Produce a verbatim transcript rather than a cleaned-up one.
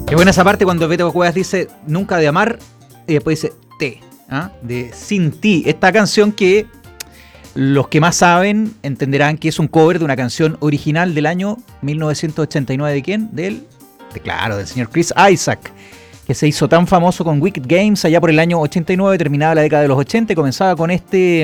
Qué buena esa parte cuando Beto Cuevas dice nunca de amar y después dice te, ¿ah? De Sin Ti. Esta canción que los que más saben entenderán que es un cover de una canción original del año mil novecientos ochenta y nueve. ¿De quién? Del, de, claro, del señor Chris Isaak, que se hizo tan famoso con Wicked Games allá por el año ochenta y nueve, terminaba la década de los ochenta y comenzaba con este